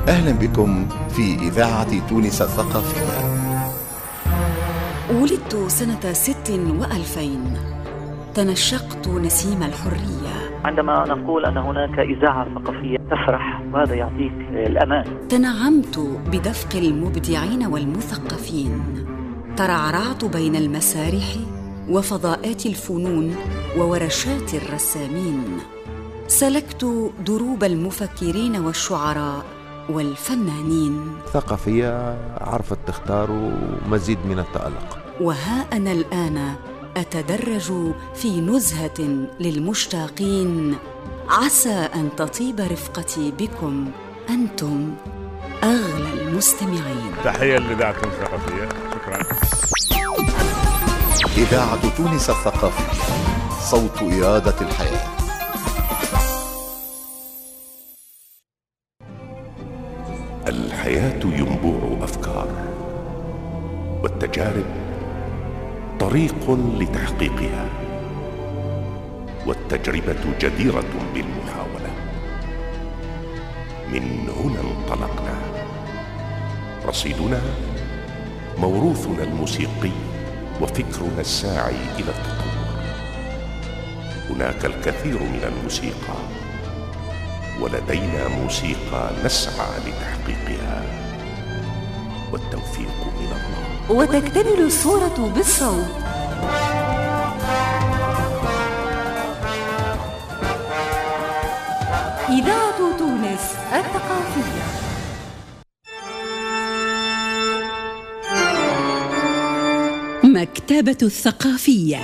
أهلا بكم في إذاعة تونس الثقافية. ولدت سنة 26 تنشقت نسيم الحرية. عندما نقول أن هناك إذاعة ثقافية تفرح، وهذا يعطيك الأمان. تنعمت بدفق المبدعين والمثقفين، ترعرعت بين المسارح وفضاءات الفنون وورشات الرسامين، سلكت دروب المفكرين والشعراء والفنانين. ثقافية عرفت تختار مزيد من التألق. وها أنا الآن أتدرج في نزهة للمشتاقين، عسى أن تطيب رفقتي بكم أنتم أغلى المستمعين. تحية لإذاعة تونس الثقافية. شكرا. إذاعة تونس الثقافية، صوت إرادة الحياة. الحياة ينبوع أفكار، والتجارب طريق لتحقيقها، والتجربة جديرة بالمحاولة. من هنا انطلقنا، رصيدنا موروثنا الموسيقي وفكرنا الساعي إلى التطور. هناك الكثير من الموسيقى، ولدينا موسيقى نسعى لتحقيقها، والتوفيق من الله. وتكتمل الصورة بالصوت. إذاعة تونس الثقافية. مكتبة الثقافية.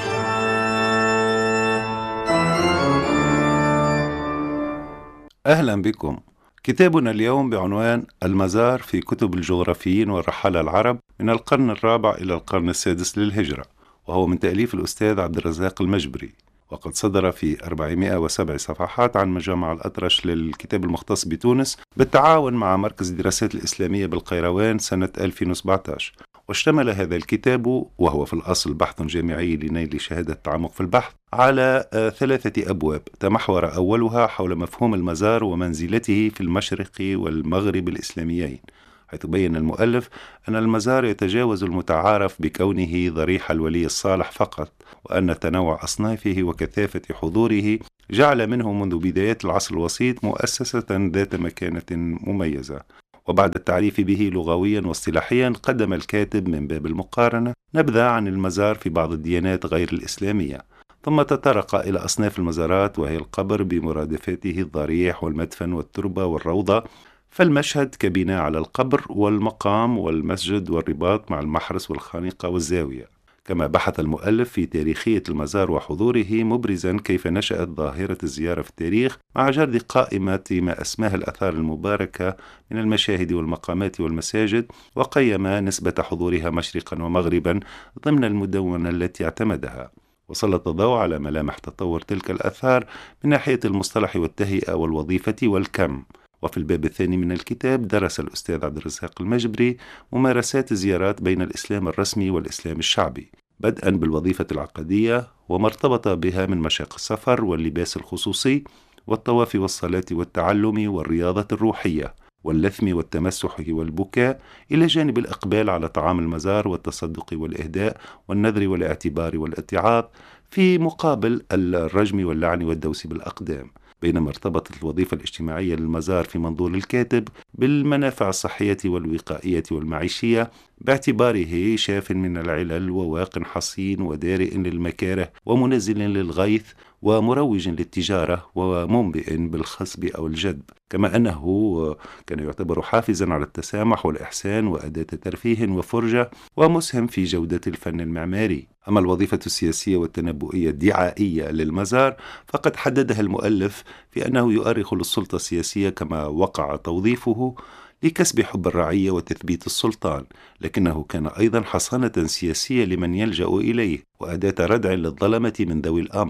أهلا بكم. كتابنا اليوم بعنوان المزار في كتب الجغرافيين والرحالة العرب من القرن الرابع إلى القرن السادس للهجرة، وهو من تأليف الأستاذ عبد الرزاق المجبري، وقد صدر في 407 صفحات عن مجمع الأطرش للكتاب المختص بتونس بالتعاون مع مركز الدراسات الإسلامية بالقيروان سنة 2017. واشتمل هذا الكتاب، وهو في الأصل بحث جامعي لنيل شهادة التعمق في البحث، على 3 أبواب تمحور أولها حول مفهوم المزار ومنزلته في المشرق والمغرب الإسلاميين، حيث بين المؤلف أن المزار يتجاوز المتعارف بكونه ضريح الولي الصالح فقط، وأن تنوع أصنافه وكثافة حضوره جعل منه منذ بدايات العصر الوسيط مؤسسة ذات مكانة مميزة. وبعد التعريف به لغويا واصطلاحيا، قدم الكاتب من باب المقارنة نبذة عن المزار في بعض الديانات غير الإسلامية، ثم تطرق إلى أصناف المزارات، وهي القبر بمرادفاته الضريح والمدفن والتربة والروضة، فالمشهد كبناء على القبر، والمقام والمسجد والرباط مع المحرس والخانقة والزاوية. كما بحث المؤلف في تاريخية المزار وحضوره، مبرزا كيف نشأت ظاهرة الزيارة في التاريخ، مع جرد قائمة ما أسماها الآثار المباركة من المشاهد والمقامات والمساجد، وقيم نسبة حضورها مشرقا ومغربا ضمن المدونة التي اعتمدها، وسلط الضوء على ملامح تطور تلك الآثار من ناحية المصطلح والتهيئة والوظيفة والكم. وفي الباب الثاني من الكتاب درس الأستاذ عبد الرزاق المجبري ممارسات الزيارات بين الإسلام الرسمي والإسلام الشعبي، بدءا بالوظيفة العقدية وما ارتبط بها من مشاق السفر واللباس الخصوصي والطواف والصلاة والتعلم والرياضة الروحية واللثم والتمسح والبكاء، إلى جانب الإقبال على طعام المزار والتصدق والإهداء والنذر والاعتبار والاتعاظ، في مقابل الرجم واللعن والدوس بالأقدام. بينما ارتبطت الوظيفة الاجتماعية للمزار في منظور الكاتب بالمنافع الصحية والوقائية والمعيشية، باعتباره شاف من العلل وواق حصين ودارئ للمكاره ومنزل للغيث ومروج للتجارة ومنبئ بالخصب أو الجدب، كما أنه كان يعتبر حافزا على التسامح والإحسان وأداة ترفيه وفرجة ومسهم في جودة الفن المعماري. أما الوظيفة السياسية والتنبؤية الدعائية للمزار فقد حددها المؤلف في أنه يؤرخ للسلطة السياسية كما وقع توظيفه لكسب حب الرعية وتثبيت السلطان، لكنه كان أيضا حصانة سياسية لمن يلجأ إليه وأداة ردع للظلمة من ذوي الأمر،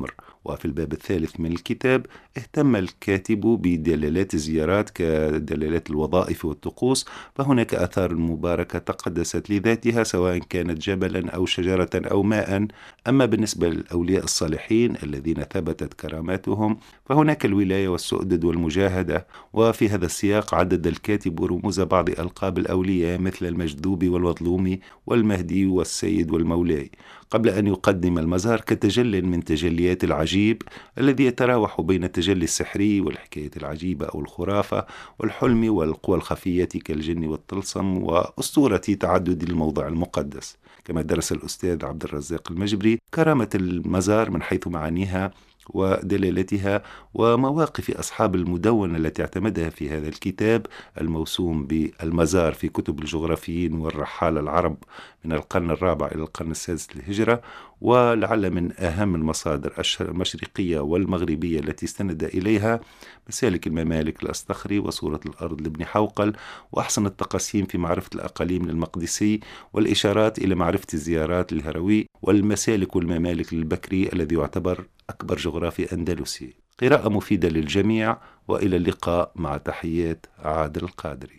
وفي الباب الثالث من الكتاب اهتم الكاتب بدلالات الزيارات كدلالات الوظائف والطقوس، فهناك آثار مباركة تقدست لذاتها سواء كانت جبلا أو شجرة أو ماء. أما بالنسبة للأولياء الصالحين الذين ثبتت كراماتهم فهناك الولاية والسؤدد والمجاهدة. وفي هذا السياق عدد الكاتب رموز بعض ألقاب الأولياء مثل المجذوب والمظلوم والمهدي والسيد والمولاي، قبل أن يقدم المزار كتجل من تجليات العجيب الذي يتراوح بين التجلي السحري والحكاية العجيبة أو الخرافة والحلم والقوى الخفية كالجن والطلسم وأسطورة تعدد الموضع المقدس. كما درس الأستاذ عبد الرزاق المجبري كرامة المزار من حيث معانيها ودلالتها ومواقف أصحاب المدونة التي اعتمدها في هذا الكتاب الموسوم بالمزار في كتب الجغرافيين والرحالة العرب من القرن الرابع إلى القرن السادس للهجرة. ولعل من أهم المصادر المشرقية والمغربية التي استند إليها مسالك الممالك الأصطخري وصورة الأرض لابن حوقل وأحسن التقاسيم في معرفة الأقاليم للمقدسي والإشارات إلى معرفة الزيارات للهروي والمسالك والممالك للبكري الذي يعتبر أكبر جغرافي أندلسي. قراءة مفيدة للجميع، وإلى اللقاء، مع تحيات عادل القادري.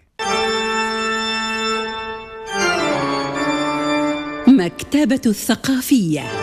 مكتبة الثقافية.